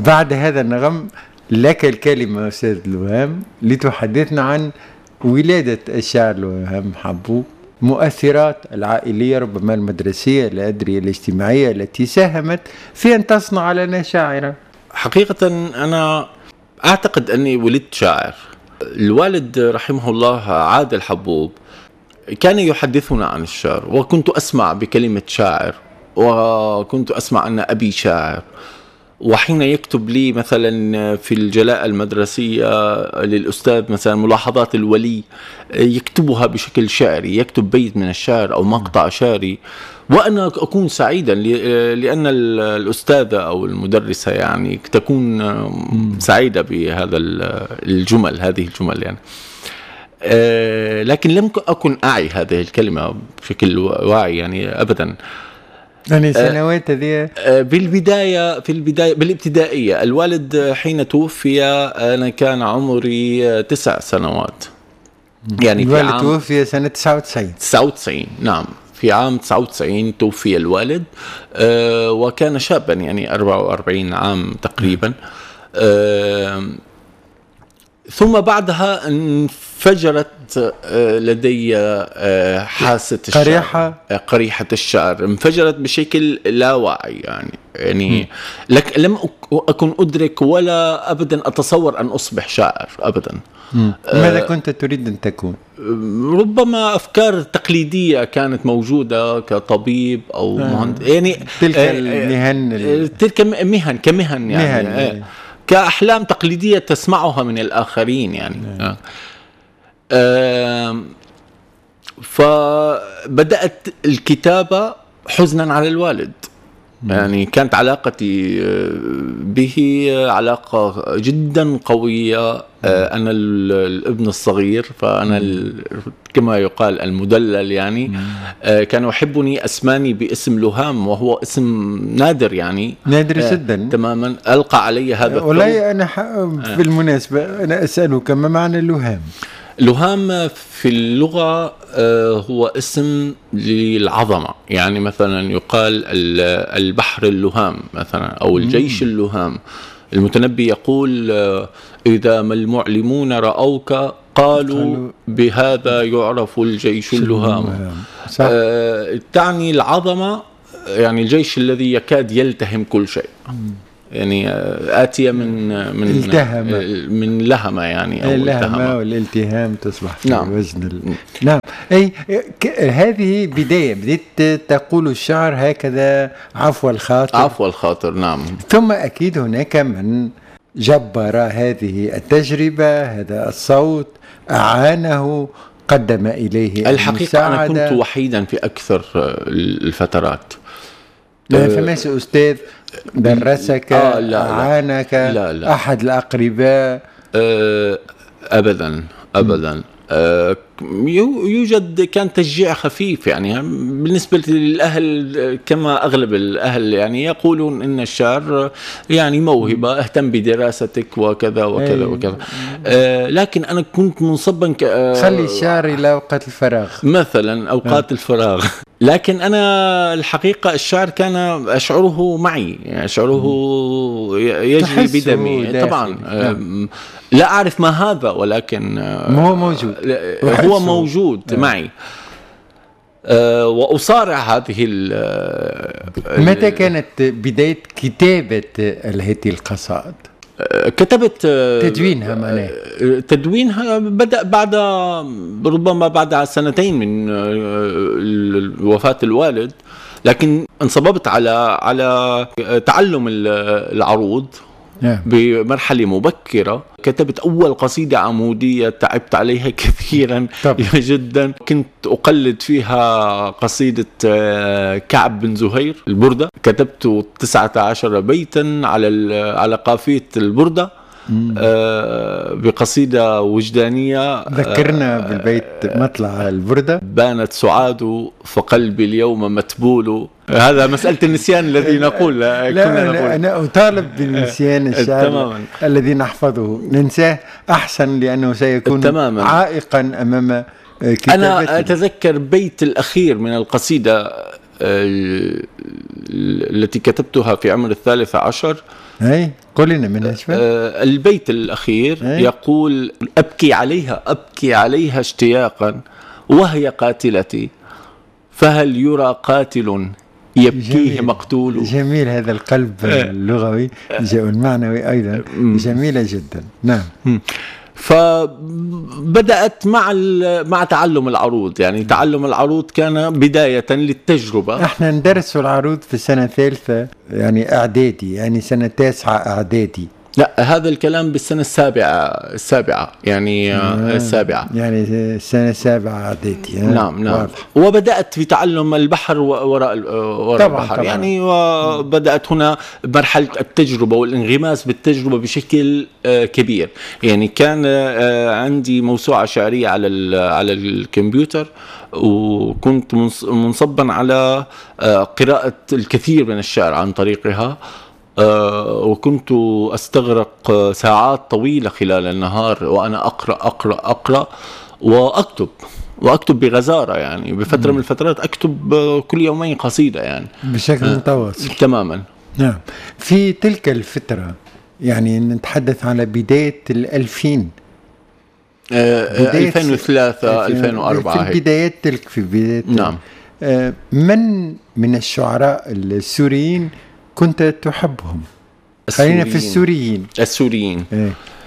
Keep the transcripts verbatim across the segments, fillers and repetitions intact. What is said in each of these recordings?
بعد هذا النغم لك الكلمة أستاذ لوهام لتحدثنا عن ولادة الشاعر لوهام حبو، مؤثرات العائلية ربما المدرسية لا أدري الاجتماعية التي ساهمت في أن تصنع لنا شاعرا. حقيقة أنا أعتقد أني ولدت شاعر. الوالد رحمه الله عادل حبوب كان يحدثنا عن الشعر، وكنت أسمع بكلمة شاعر، وكنت أسمع أن أبي شاعر. وحين يكتب لي مثلا في الجلاء المدرسية للأستاذ مثلا ملاحظات الولي يكتبها بشكل شعري، يكتب بيت من الشعر أو مقطع شعري، وأنا أكون سعيدا لأن الأستاذة أو المدرسة يعني تكون سعيدة بهذا الجمل، هذه الجمل يعني. لكن لم أكن أعي هذه الكلمة بشكل واعي يعني أبدا. يعني سنوات هذه بالبداية في البداية بالابتدائية. الوالد حين توفي أنا كان عمري تسع سنوات، يعني الوالد توفي سنة تسعة وتسعين. تسعة وتسعين نعم، في عام تسعة وتسعين توفي الوالد، أه وكان شابا يعني أربعة وأربعين عام تقريبا. أه ثم بعدها انفجرت لدي حاسة الشعر، قريحة قريحة الشعر انفجرت بشكل لا واعي يعني يعني لك لم أكن أدرك ولا أبدا أتصور أن أصبح شاعر أبدا. ماذا كنت تريد أن تكون؟ ربما أفكار تقليدية كانت موجودة كطبيب أو مهندس يعني تلك المهن تلك مهن كمهن يعني مهن. كأحلام تقليدية تسمعها من الآخرين يعني. نعم. آه فبدأت الكتابة حزنا على الوالد. مم. يعني كانت علاقتي به علاقة جدا قوية. آه أنا الابن الصغير، فأنا كما يقال المدلل يعني. آه كان يحبني أسماني باسم لوهام، وهو اسم نادر يعني نادر جدا. آه تماما. ألقى علي هذا والله أنا في المناسبة أنا أسألك ما معنى لوهام؟ لوهام في اللغة هو اسم للعظمة، يعني مثلا يقال البحر اللهام مثلا أو الجيش اللهام. المتنبي يقول إذا ما المعلمون رأوك قالوا بهذا يعرف الجيش اللهام. تعني العظمة، يعني الجيش الذي يكاد يلتهم كل شيء، يعني آتية من من التهم. من لهمة يعني أو اللهمة والالتهام تصبح في نعم. وزن ال... نعم. أي ك... هذه بداية بديت تقول الشعر هكذا عفو الخاطر. عفو الخاطر نعم. ثم أكيد هناك من جبر هذه التجربة، هذا الصوت أعانه، قدم إليه الحقيقة أنا كنت وحيدا في أكثر الفترات. لا فماش أستاذ درسك آه لا أعانك لا لا. أحد الأقرباء؟ أه أبدا أبدا. أه يوجد كان تشجيع خفيف يعني بالنسبة للأهل، كما أغلب الأهل يعني يقولون إن الشعر يعني موهبة، اهتم بدراستك وكذا وكذا وكذا. أه لكن أنا كنت منصبا ك... خلي الشعر إلى أوقات الفراغ مثلا أوقات الفراغ. لكن أنا الحقيقة الشعر كان أشعره معي، أشعره يجري بدمي طبعا. لا أعرف ما هذا، ولكن هو موجود، هو موجود معي. أه وأصارع هذه. متى كانت بداية كتابة هذه القصائد؟ كتبت تدوينها معناه تدوينها بدأ بعد ربما بعد سنتين من وفاة الوالد، لكن انصببت على على تعلم العروض بمرحلة مبكرة. كتبت أول قصيدة عمودية تعبت عليها كثيرا جدا. كنت أقلد فيها قصيدة كعب بن زهير البردة. كتبت تسعة عشر بيتا على على قافية البردة آه بقصيدة وجدانية. ذكرنا آه بالبيت مطلع البردة. بانت سعاد فقلبي اليوم متبول. هذا مسألة النسيان الذي نقول. لا كنا نقول أنا أطالب بالنسيان الشعر الذي نحفظه، ننساه أحسن لأنه سيكون تماماً عائقا أمام كتابته. أنا أتذكر بيت الأخير من القصيدة ال- التي كتبتها في عمر الثالثة عشر. هاي قل لنا منها شوي. آه، البيت الأخير أي. يقول: أبكي عليها أبكي عليها اشتياقا وهي قاتلتي، فهل يرى قاتل يبكيه جميل. مقتول. جميل هذا القلب اللغوي والمعنوي أيضا جميلة جدا. نعم. فبدأت مع ال- مع تعلم العروض، يعني تعلم العروض كان بداية للتجربة. احنا ندرس العروض في سنة ثالثة يعني اعدادي، يعني سنة تاسعة اعدادي. لا، هذا الكلام بالسنة السابعة السابعة يعني آه. السابعة يعني السنة السابعة اعدادي. نعم نعم واضح. وبدأت في تعلم البحر وراء ال- وراء طبعاً البحر طبعاً. يعني، وبدأت هنا مرحلة التجربة والانغماس بالتجربة بشكل آه، كبير. يعني كان آه، عندي موسوعة شعرية على ال- على الكمبيوتر، وكنت منص- منصبا على آه، قراءة الكثير من الشعر عن طريقها. آه، وكنت أستغرق آه، ساعات طويلة خلال النهار وأنا أقرأ أقرأ أقرأ وأكتب وأكتب بغزارة، يعني بفترة من الفترات أكتب آه، كل يومين قصيدة يعني بشكل متواصل. تماما. نعم. في تلك الفترة يعني نتحدث على بداية الألفين، آه، بداية ألفين وثلاثة ألفين وأربعة في هيك. البدايات تلك في بداية. نعم. آه، من من الشعراء السوريين كنت تحبهم؟ خلينا في السوريين. السوريين إيه.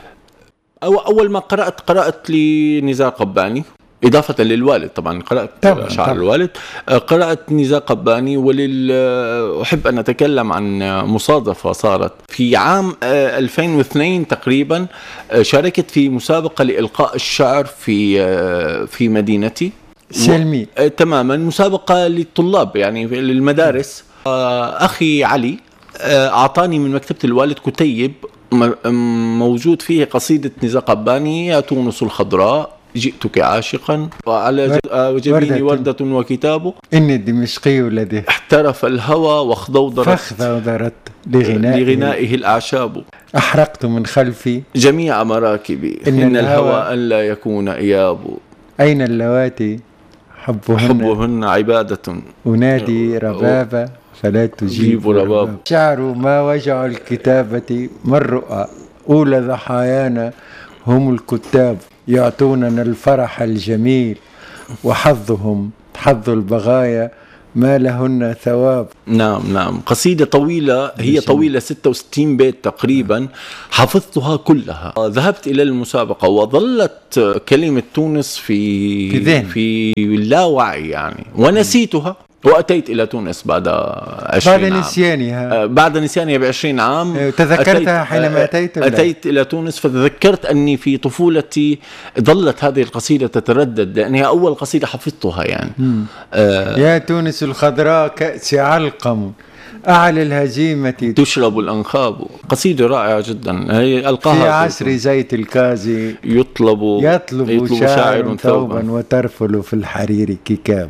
أو أول ما قرأت قرأت لنزار قباني، إضافة للوالد طبعا، قرأت طبعاً شعر طبعاً. الوالد. آه، قرأت نزار قباني، ولل أحب أن أتكلم عن مصادفة صارت في عام آه، ألفين واثنين تقريبا. آه، شاركت في مسابقة لإلقاء الشعر في آه، في مدينتي. سلمي. آه، تماما، مسابقة للطلاب يعني للمدارس. آه، أخي علي آه، أعطاني من مكتبة الوالد كتيب م- موجود فيه قصيدة نزار قباني: يا تونس الخضراء جئتك عاشقا وعلى ج- آه، وجبيني وردة. وردة وكتابه، إني الدمشقي الذي احترف الهوى وخضوضرت فخضرت لغنائه لغنائه الأعشاب، أحرقت من خلفي جميع مراكبي إن إن الهوى الهوى أن لا يكون إياب، أين اللواتي حبهن حبهن عبادة أنادي ربابة فلا تجيب جيب رباب. رباب. شعر ما وجع الكتابة من رؤى أولى ضحايانا هم الكتاب يعطوننا الفرح الجميل وحظهم حظ البغايا ما لهن ثواب. نعم نعم، قصيدة طويلة، هي جميل. طويلة ستة وستين بيت تقريبا، حفظتها كلها. ذهبت إلى المسابقة وظلت كلمة تونس في في ذهني. في اللاوعي يعني، ونسيتها وأتيت إلى تونس بعد عشرين بعد عام. نسيانها آه، بعد نسياني بعشرين عام تذكرتها حينما أتيت ولا؟ أتيت إلى تونس، فتذكرت أني في طفولتي ظلت هذه القصيدة تتردد، لأنها أول قصيدة حفظتها يعني. آه يا تونس الخضراء كأس علقم أعلى الهزيمة تشرب الأنخاب، قصيدة رائعة جدا. هي ألقاها في عصر زيت الكازي يطلب يطلب, يطلب شاعر ثوبا وترفل في الحرير ككاب.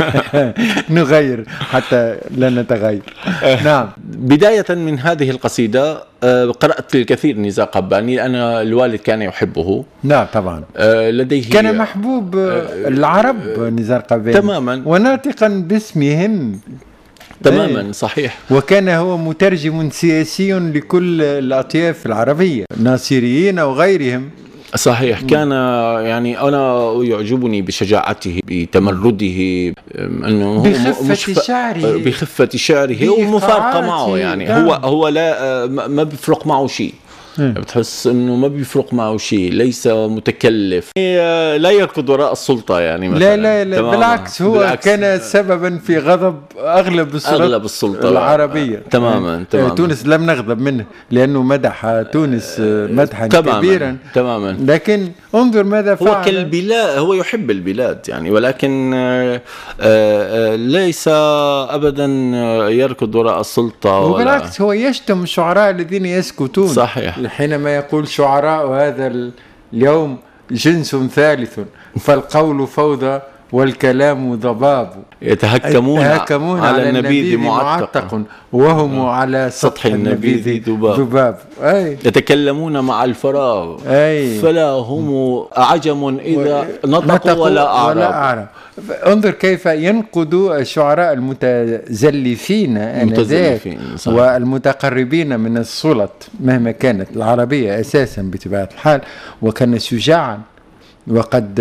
نغير حتى لا نتغير. نعم. بداية من هذه القصيدة آه، قرأت الكثير نزار قباني. أنا الوالد كان يحبه. نعم طبعا. آه، لديه كان محبوب العرب نزار قباني تماما، وناطقا باسمهم تماما صحيح. وكان هو مترجم سياسي لكل الأطياف العربية، ناصريين وغيرهم. صحيح. كان يعني أنا يعجبني بشجاعته، بتمرده، أنه هو بخفة شعره بخفة شعره ومفارقة معه يعني. دام. هو هو لا ما بيفرق معه شيء، بتحس انه ما بيفرق معه شيء، ليس متكلف، لا يركض وراء السلطه يعني مثلا. لا لا لا بالعكس، هو بالعكس. كان سببا في غضب اغلب السلطه, أغلب السلطة العربيه. تماما تماما. تونس لم نغضب منه لانه مدح تونس مدحا تماماً. كبيرا تماما. لكن انظر ماذا فعل. هو كالبلاد، هو يحب البلاد يعني، ولكن آآ آآ ليس ابدا يركض وراء السلطه. وبالعكس هو يشتم الشعراء الذين يسكتون. صحيح. حينما يقول شعراء هذا اليوم جنس ثالث فالقول فوضى والكلام ضباب، يتهكمون, يتهكمون على, على النبيذ معتق وهم آه. على سطح النبيذ ذباب, ذباب. أي. يتكلمون مع الفراغ أي. فلا هم عجم إذا نطقوا ولا أعرب, ولا أعرب. انظر كيف ينقد الشعراء المتزلفين آنذاك والمتقربين من السلط مهما كانت العربية أساسا بطبيعة الحال، وكان شجاعا وقد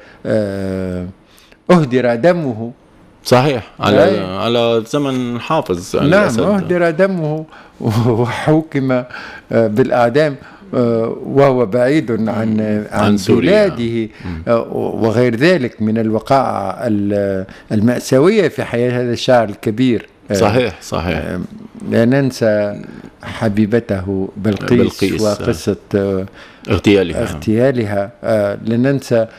أهدر دمه. صحيح على أي. على زمن حافظ. نعم أهدر دمه وحكم بالأعدام وهو بعيد عن عن, عن بلاده وغير ذلك من الوقائع المأساوية في حياة هذا الشاعر الكبير. صحيح صحيح. لا ننسى حبيبته بلقيس, بلقيس وقصة اغتيالها, اغتيالها. لا ننسى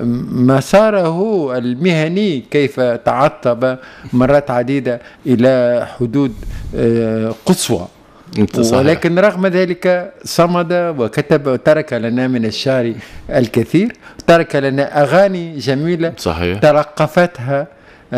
مساره المهني كيف تعطب مرات عديدة إلى حدود قصوى، ولكن رغم ذلك صمد وكتب وترك لنا من الشعر الكثير، ترك لنا أغاني جميلة صحيح. تلقفتها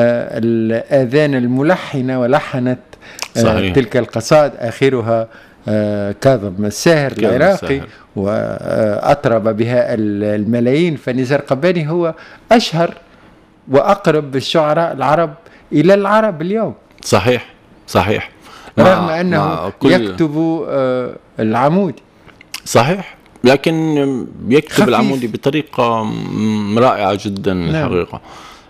الآذان الملحنة ولحنت صحيح. تلك القصائد آخرها كاظم الساهر العراقي وأطرب بها الملايين. فنزار قباني هو أشهر وأقرب الشعراء العرب إلى العرب اليوم. صحيح صحيح. رغم أنه يكتب العمود. صحيح، لكن يكتب خفيف. العمودي بطريقة رائعة جدا. نعم. الحقيقة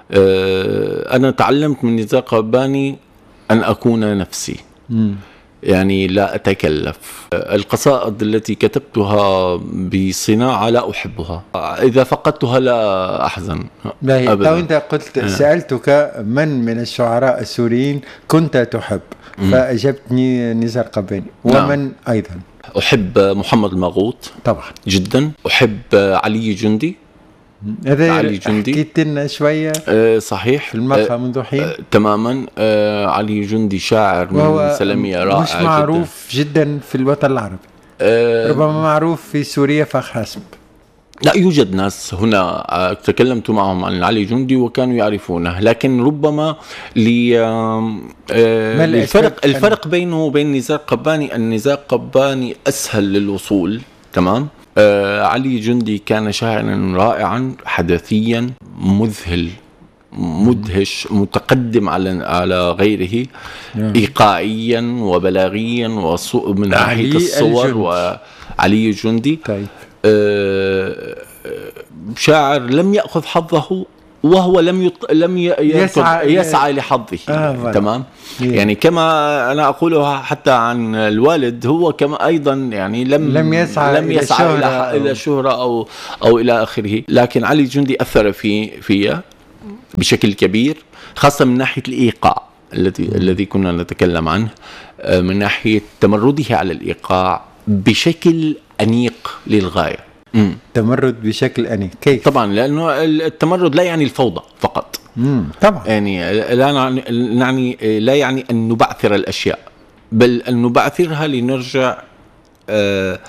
أنا تعلمت من نزار قباني أن أكون نفسي. م. يعني لا أتكلف. القصائد التي كتبتها بصناعة لا أحبها، إذا فقدتها لا أحزن أبدا. أنت قلت سألتك من من الشعراء السوريين كنت تحب، فأجبتني نزار قباني. ومن نعم. أيضا أحب محمد المغوط طبعا جدا، أحب علي جندي. هذا علي جندي حكيت لنا شوية. آه صحيح في المقهى آه منذ حين. آه تماما. آه علي جندي شاعر من سلمية رائع، مش معروف جدا, جدا في الوطن العربي. آه ربما معروف في سوريا فحسب. لا يوجد ناس هنا آه تكلمت معهم عن علي جندي وكانوا يعرفونه، لكن ربما لي آه آه الفرق الفرق بينه وبين نزار قباني أن نزار قباني أسهل للوصول. تمام. آه علي جندي كان شاعرا رائعا حدثيا مذهل مدهش متقدم على على غيره. نعم. إيقاعيا وبلاغيا ومن ناحية الصور. وعلي جندي طيب. آه شاعر لم يأخذ حظه وهو لم يط... لم ي... يسعى, يسعى لحظه. آه تمام. يعني كما أنا أقولها حتى عن الوالد، هو كما أيضا يعني لم لم يسعى, لم يسعى إلى الشهرة إلى شهرة أو أو إلى آخره. لكن علي جندي أثر في فيا بشكل كبير، خاصة من ناحية الإيقاع الذي م. الذي كنا نتكلم عنه، من ناحية تمرده على الإيقاع بشكل أنيق للغاية. مم. تمرد بشكل أنيق. كيف؟ طبعا لأنه التمرد لا يعني الفوضى فقط. مم. طبعا يعني لا نعني لا يعني أن نبعثر الأشياء، بل أن نبعثرها لنرجع آه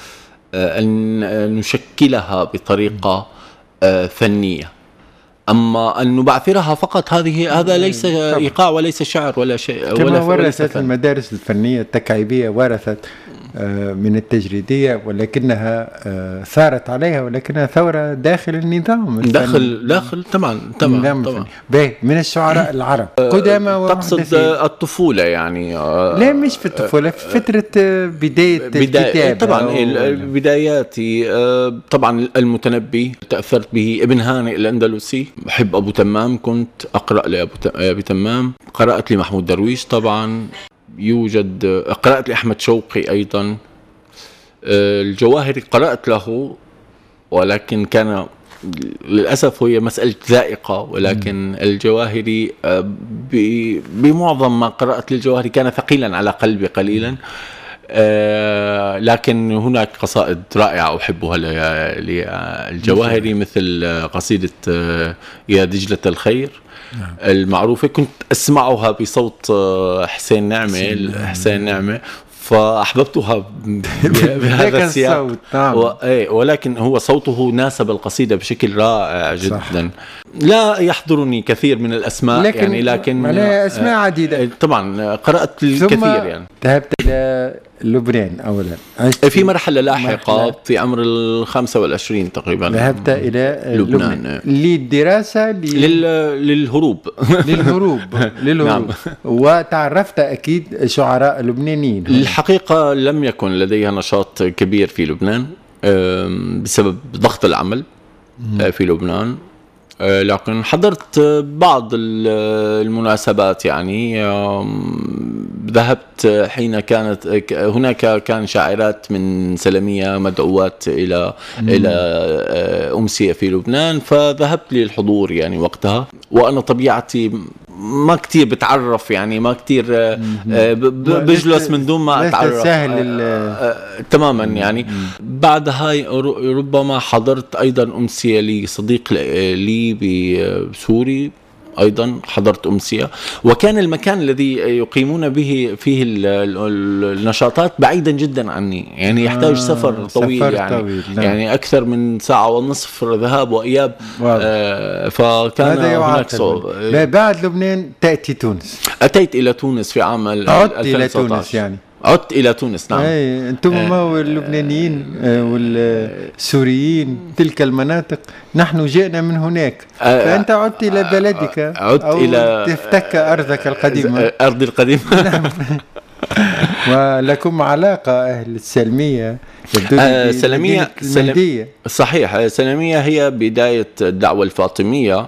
أن نشكلها بطريقة آه فنية. أما أن نبعثرها فقط هذه هذا ليس طبعا. إيقاع وليس شعر ولا شيء. كما ولا ورثت المدارس الفنية التكعيبية ورثت من التجريدية، ولكنها ثارت عليها، ولكنها ثورة داخل النظام داخل داخل طبعا طبعا طبعا. من الشعراء العرب قدامى. تقصد الطفولة يعني؟ لا مش في الطفولة، في فترة بداية الكتاب طبعا. بداياتي طبعا المتنبي تأثرت به، ابن هانئ الأندلسي، أحب أبو تمام، كنت أقرأ لأبو تمام، قرأت لمحمود درويش طبعا، يوجد قرأت لأحمد شوقي أيضا. الجواهري قرأت له، ولكن كان للأسف هي مسألة ذائقة، ولكن الجواهري بمعظم ما قرأت للجواهري كان ثقيلا على قلبي قليلا. لكن هناك قصائد رائعة أحبها للجواهري، مثل قصيدة يا دجلة الخير المعروفة، كنت أسمعها بصوت حسين نعمة. حسين نعمة فأحببتها بهذا السياق. نعم. و... ولكن هو صوته ناسب القصيدة بشكل رائع جدا. صح. لا يحضرني كثير من الأسماء لكن يعني، لكن أسماء عديدة طبعا قرأت الكثير يعني. ذهبت إلى لبنان أولا في مرحلة لاحقة مرحلة. في عمر الخامسة والعشرين تقريبا ذهبت إلى لبنان, لبنان. للدراسة لل... للهروب للهروب للهروب نعم. وتعرفت أكيد شعراء لبنانيين. الحقيقة لم يكن لدي نشاط كبير في لبنان بسبب ضغط العمل في لبنان، لكن حضرت بعض المناسبات يعني. ذهبت حين كانت هناك كان شاعرات من سلمية مدعوات إلى مم. إلى أمسية في لبنان، فذهبت للحضور يعني وقتها. وأنا طبيعتي ما كتير بتعرف يعني، ما كتير بجلس من دون ما أتعرف تماما يعني. بعد هاي ربما حضرت أيضا أمسية لصديق لي بسوري، أيضا حضرت أمسية، وكان المكان الذي يقيمون به فيه النشاطات بعيدا جدا عني يعني، يحتاج آه سفر طويل سفر يعني طويل. يعني أكثر من ساعة ونصف ذهاب وإياب. آه فكان هناك صعوبة. بعد لبنان تأتي تونس. أتيت إلى تونس في عام عدت إلى تونس يعني. عدت إلى تونس نعم. أي أنتم ما هو اللبنانيين والسوريين تلك المناطق، نحن جئنا من هناك، فأنت عدت إلى بلدك عدت أو إلى تفتك أرضك القديمة. أرض القديمة. ولكم علاقة أهل السلمية. آه سلمية سلم صحيح. سلمية هي بداية الدعوة الفاطمية.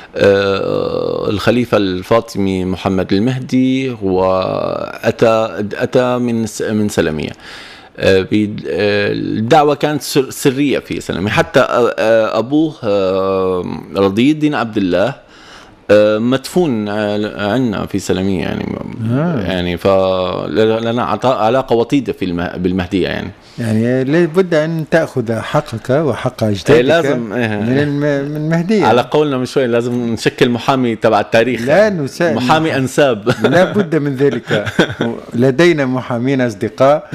آه الخليفة الفاطمي محمد المهدي وأتى أتى من من سلمية. آه الدعوة كانت سرية في سلمية، حتى آه أبوه آه رضي الدين عبد الله آه مدفون عندنا في سلمية يعني. آه. يعني فلنا علاقة وطيدة في بالمهدية يعني. يعني لابد أن تأخذ حقك وحق أجدادك لازم من من المهدية. على قولنا من شوي لازم نشكل محامي تبع التاريخ. لا نسا... محامي أنساب. لا بد من ذلك. لدينا محامين أصدقاء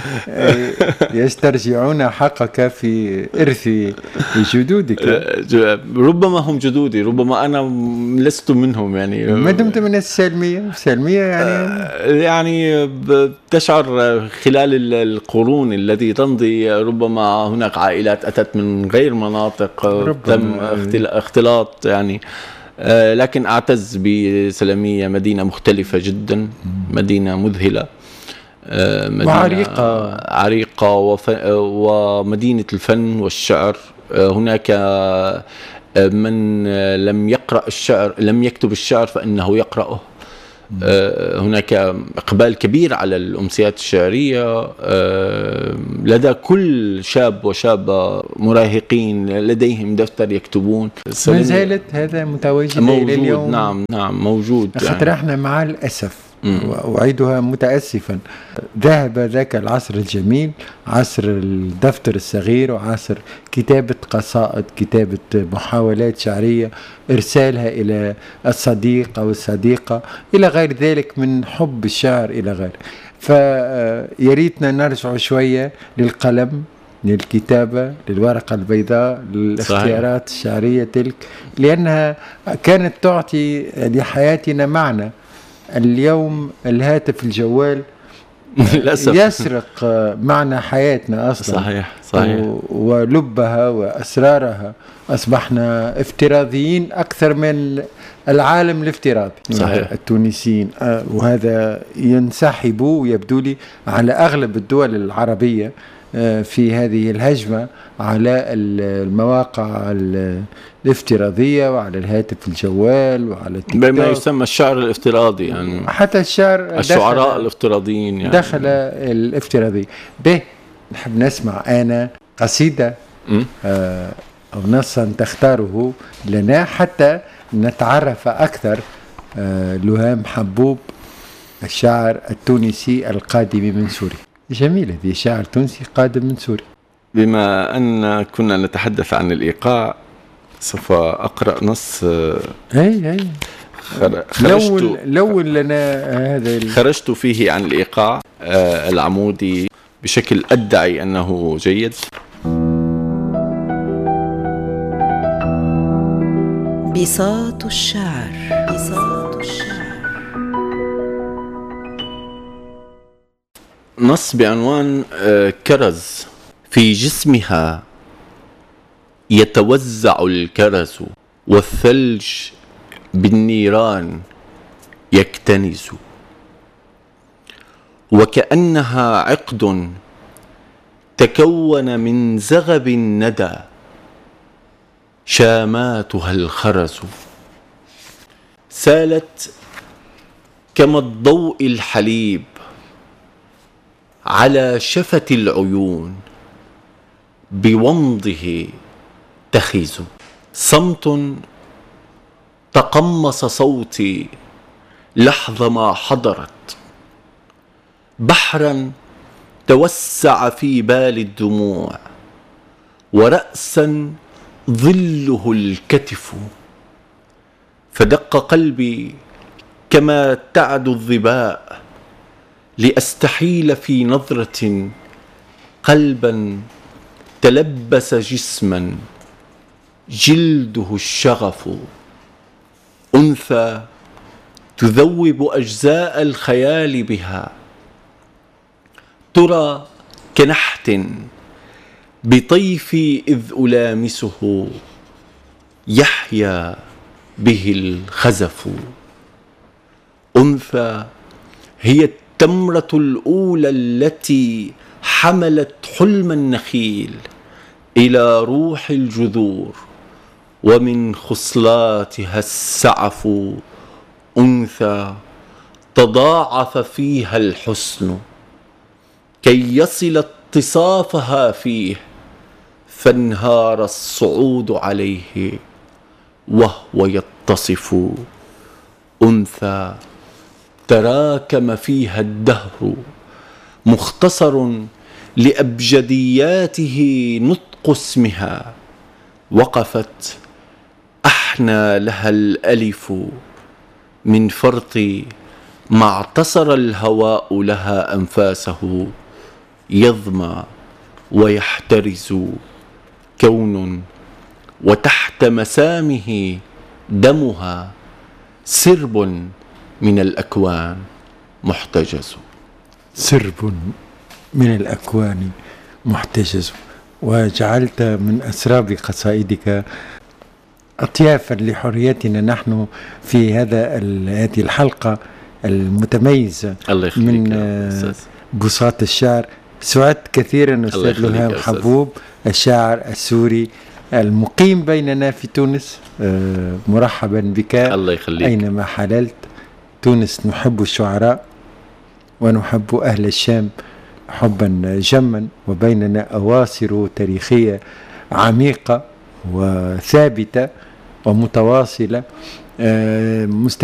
يسترجعون حقك في إرث جدودك. ربما هم جدودي، ربما أنا لست منهم يعني. ما دمت من السلمية. السلمية يعني يعني تشعر خلال القرون الذي تمضي ربما هناك عائلات أتت من غير مناطق تم اختلاط يعني. لكن أعتز بسلمية، مدينة مختلفة جدا، مدينة مذهلة، مدينة وعريقة عريقة وف... ومدينة الفن والشعر. هناك من لم يقرأ الشعر لم يكتب الشعر فإنه يقرأه. هناك إقبال كبير على الأمسيات الشعرية لدى كل شاب وشابة مراهقين لديهم دفتر يكتبون. ما زالت هذا متواجد إلى اليوم. نعم نعم موجود. خاطر يعني. احنا مع الأسف وأعيدها متأسفا، ذهب ذاك العصر الجميل، عصر الدفتر الصغير وعصر كتابة قصائد، كتابة محاولات شعرية، إرسالها إلى الصديق أو الصديقة إلى غير ذلك من حب الشعر إلى غير. فيريتنا نرجع شوية للقلم، للكتابة، للورقة البيضاء، للاختيارات صحيح. الشعرية تلك، لأنها كانت تعطي لحياتنا معنى. اليوم الهاتف الجوال يسرق معنى حياتنا أصلا. صحيح صحيح. ولبها وأسرارها. أصبحنا افتراضيين أكثر من العالم الافتراضي صحيح. التونسيين، وهذا ينسحب ويبدو لي على أغلب الدول العربية في هذه الهجمة على المواقع الافتراضية وعلى الهاتف الجوال وعلى التيك توك، بما يسمى الشعر الافتراضي يعني. حتى الشعر الشعراء الافتراضيين يعني. دخل الافتراضي به. نحب نسمع أنا قصيدة آه أو نصا تختاره لنا حتى نتعرف أكثر. آه لهام حبوب الشاعر التونسي القادم من سوريا. جميلة دي، شاعر تونسي قادم من سوريا. بما أن كنا نتحدث عن الإيقاع سوف أقرأ نص. أي أي لون لون لنا هذا ال... خرجت فيه عن الإيقاع آه العمودي بشكل أدعي أنه جيد. بساط الشعر. بساط الشعر. نص بعنوان آه كرز. في جسمها يتوزع الكرز والثلج بالنيران يكتنز، وكأنها عقد تكون من زغب الندى شاماتها الخرز، سالت كما الضوء الحليب على شفة العيون بومضه تخيز. صمت تقمص صوتي لحظة ما حضرت، بحرا توسع في بال الدموع، ورأسا ظله الكتف، فدق قلبي كما تعد الظباء لأستحيل في نظرة قلبا تلبس جسما جلده الشغف، أنثى تذوب أجزاء الخيال بها، ترى كنحت بطيفي إذ ألامسه يحيا به الخزف. أنثى هي التمرة الأولى التي حملت حلم النخيل إلى روح الجذور، ومن خصلاتها السعف. أنثى تضاعف فيها الحسن كي يصل اتصافها فيه، فانهار الصعود عليه وهو يتصف. أنثى تراكم فيها الدهر مختصر لأبجدياته نطق اسمها، وقفت أحنى لها الألف من فرط ما اعتصر الهواء لها أنفاسه، يظمى ويحترز كون، وتحت مسامه دمها سرب من الأكوان محتجز. سرب من الأكوان محتجز. وجعلت من أسراب قصائدك أطيافا لحريتنا نحن في هذا هذه الحلقة المتميزة من بساط الشعر. سعدت كثيرا أستاذ لهام حبوب، الشاعر السوري المقيم بيننا في تونس. مرحبا بك. الله يخليك. أينما حللت. تونس نحب الشعراء ونحب أهل الشام حبا جما، وبيننا أواصر تاريخية عميقة وثابتة ومتواصلة.